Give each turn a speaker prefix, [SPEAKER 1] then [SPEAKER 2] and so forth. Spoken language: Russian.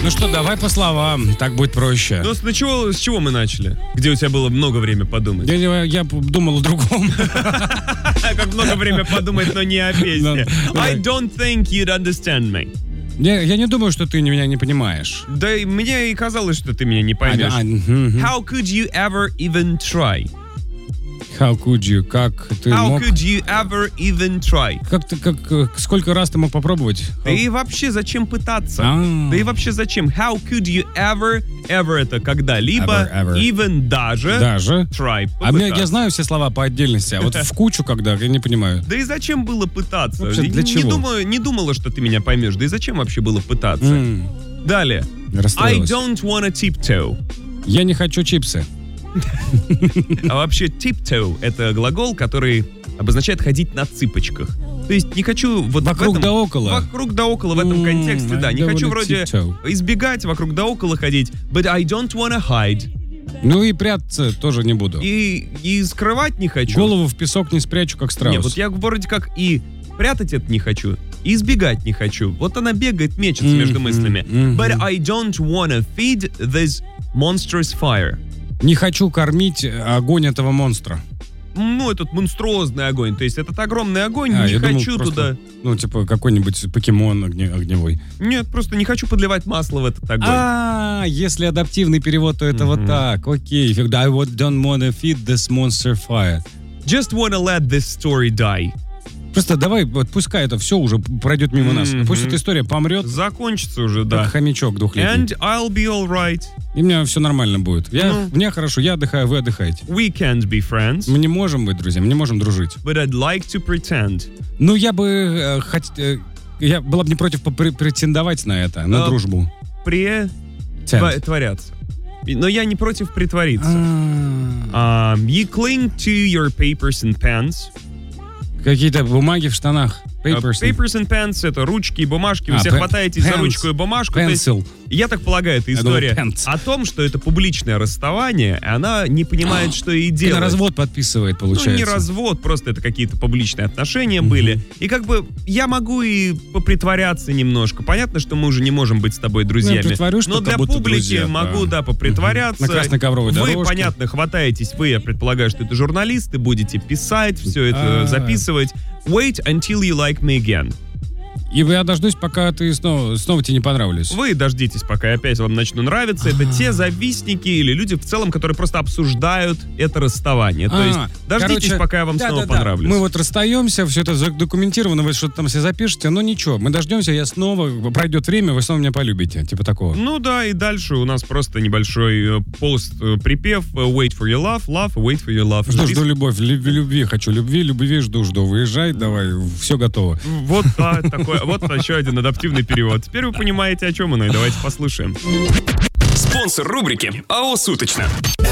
[SPEAKER 1] Ну что, давай по словам, так будет проще.
[SPEAKER 2] Ну, с чего мы начали? Где у тебя было много времени подумать?
[SPEAKER 1] Я думал о другом.
[SPEAKER 2] Как много времени подумать, но не о песне. I don't think you'd understand me.
[SPEAKER 1] Я не думаю, что ты меня не понимаешь.
[SPEAKER 2] Да и мне и казалось, что ты меня не поймешь. How could you ever even try?
[SPEAKER 1] How could you? Как ты мог?
[SPEAKER 2] How could you ever even try?
[SPEAKER 1] Сколько раз ты мог попробовать?
[SPEAKER 2] Да и вообще зачем пытаться? Да и вообще зачем? How could you ever это когда-либо, even даже try, попытаться.
[SPEAKER 1] Я знаю все слова по отдельности, а вот в кучу когда, я не понимаю.
[SPEAKER 2] Да и зачем было пытаться?
[SPEAKER 1] Вообще, для чего?
[SPEAKER 2] Не думала, что ты меня поймешь. Да и зачем вообще было пытаться? Далее. I don't wanna tiptoe.
[SPEAKER 1] Я не хочу чипсы.
[SPEAKER 2] А вообще tiptoe — это глагол, который обозначает ходить на цыпочках. То есть не хочу вот
[SPEAKER 1] вокруг да около.
[SPEAKER 2] Вокруг да около в этом контексте, да. Не хочу вроде избегать, вокруг да около ходить. But I don't wanna hide.
[SPEAKER 1] Ну и прятаться тоже не буду.
[SPEAKER 2] И скрывать не хочу.
[SPEAKER 1] Голову в песок не спрячу, как страус.
[SPEAKER 2] Нет, вот я вроде как и прятать это не хочу, и избегать не хочу. Вот она бегает, мечется между мыслями. But I don't wanna feed this monstrous fire.
[SPEAKER 1] Не хочу кормить огонь этого монстра.
[SPEAKER 2] Ну, этот монструозный огонь. То есть этот огромный огонь, не хочу туда...
[SPEAKER 1] Ну, типа какой-нибудь покемон огневой.
[SPEAKER 2] Нет, просто не хочу подливать масло в этот огонь.
[SPEAKER 1] Если адаптивный перевод, то это вот так. Окей. I don't wanna feed this monster fire.
[SPEAKER 2] Just wanna let this story die.
[SPEAKER 1] Просто давай, вот пускай это все уже пройдет мимо нас. Пусть эта история помрет.
[SPEAKER 2] Закончится уже, да.
[SPEAKER 1] Как хомячок двухлетний.
[SPEAKER 2] And I'll be all right.
[SPEAKER 1] И мне все нормально будет. Мне хорошо, я отдыхаю, вы отдыхаете.
[SPEAKER 2] We can't be friends.
[SPEAKER 1] Мы не можем быть друзьями, мы не можем дружить.
[SPEAKER 2] But I'd like to pretend.
[SPEAKER 1] Ну, я бы я была бы не против претендовать на это, на дружбу.
[SPEAKER 2] Притворяться. Но я не против притвориться. You cling to your papers and pens.
[SPEAKER 1] Какие-то бумаги в штанах.
[SPEAKER 2] Papers and pens — это ручки и бумажки. Вы все хватаетесь за ручку и бумажку.
[SPEAKER 1] Pencil.
[SPEAKER 2] Я так полагаю, это история о том, что это публичное расставание, и она не понимает, что ей делать.
[SPEAKER 1] На развод подписывает, получается.
[SPEAKER 2] Ну, не развод, просто это какие-то публичные отношения были. И как бы я могу и попритворяться немножко. Понятно, что мы уже не можем быть с тобой друзьями.
[SPEAKER 1] Но
[SPEAKER 2] для публики могу, попритворяться.
[SPEAKER 1] На красной ковровой дорожке.
[SPEAKER 2] Вы, понятно, хватаетесь, я предполагаю, что это журналисты, будете писать, все это записывать. Wait until you like me again.
[SPEAKER 1] И я дождусь, пока ты снова тебе не понравлюсь.
[SPEAKER 2] Вы дождитесь, пока я опять вам начну нравиться. Это те завистники или люди в целом, которые просто обсуждают это расставание. То есть дождитесь, пока я вам снова понравлюсь.
[SPEAKER 1] Мы вот расстаемся, все это задокументировано, вы что-то там все запишете, но ничего, мы дождемся, пройдет время, вы снова меня полюбите, типа такого.
[SPEAKER 2] Ну да, и дальше у нас просто небольшой пост-припев Wait for your love, wait for your love.
[SPEAKER 1] Жду любовь, любви хочу, любви жду, выезжай, давай, все готово.
[SPEAKER 2] Вот такое. Вот еще один адаптивный перевод. Теперь вы понимаете, о чем оно, и давайте послушаем.
[SPEAKER 3] Спонсор рубрики АО «Суточно».